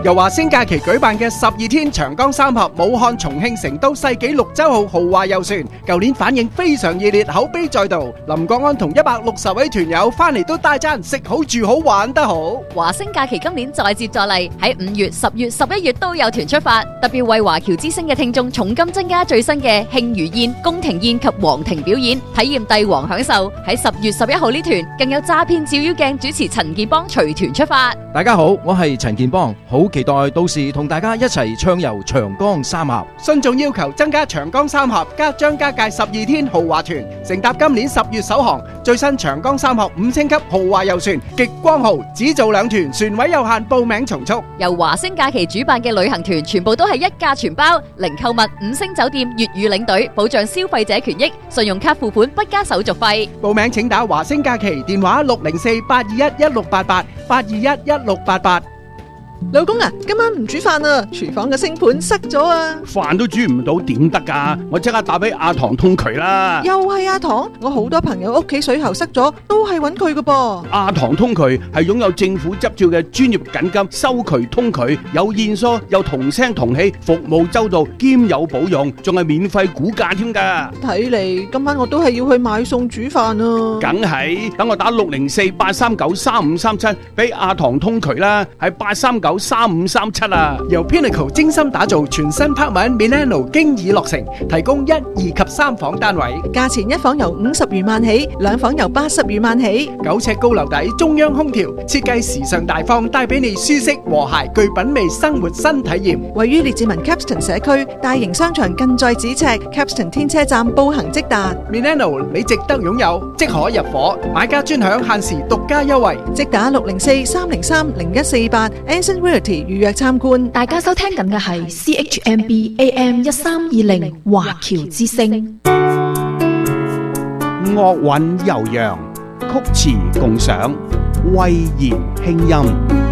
由華星假期舉辦嘅12天長江三峽武漢、重慶、成都世紀綠洲號豪華遊船，舊年反應非常熱烈，口碑再度。林國安同160位團友翻嚟都大讚食好住好玩得好。 華星假期今年再接再厲，喺5月、10月、11月都有團出發，特別為華僑之星嘅聽眾重金增加最新嘅慶餘宴、宮廷宴及皇庭表演，體驗帝王享受。喺10月11號呢團更有詐騙照妖鏡主持陳健邦隨團出發。 大家好，我係陳健邦，好期待到時同大家一齊暢遊長江三峽。 信眾要求增加長江三峽加張家界12天豪華團，乘搭今年10月首航最新長江三峽5星級豪華遊船極光號，只做2團，船位有限，報名從速。 由華星假期主辦嘅旅行團全部都係一價全包，零購物5星酒店，粵語領隊，保障消費者權益，信用卡付款不加手續費。 報名請打華星假期電話604-821-1688 821-1688。 老公啊，今晚唔煮飯啊，廚房嘅星盤塞咗啊！ 飯都煮唔到點得㗎？我即刻打俾阿唐通渠啦！ 又係阿唐，我好多朋友屋企水喉塞咗，都係揾佢㗎噃。 阿唐通渠係擁有政府執照嘅專業緊急收渠通渠，有現疏，有同聲同氣，服務周到，兼有保用，仲係免費估價添㗎。 睇嚟今晚我都係要去買餸煮飯啊！ 梗係，等我打604-839-3537俾阿唐通渠啦，係839-3537啊！ 由 Pinnacle 精心打造全新 Apartment Milano 經已落成，提供1、2及3房單位， 價錢一房由50餘萬起，2房由80餘萬起 ，9尺高樓底，中央空調，設計時尚大方，帶俾你舒適和諧具品味生活新體驗。 位於列治文 Capston 社區，大型商場近在咫尺 ，Capston 天車站步行即達。 Milano 你值得擁有，即可入伙，買家專享限時獨家優惠， 即打604-303-0148 Anson Realty 預約參觀。 大家收聽緊嘅係 CHMB AM 1320華僑之聲。 樂韻悠揚，曲詞共賞，蔚然輕音。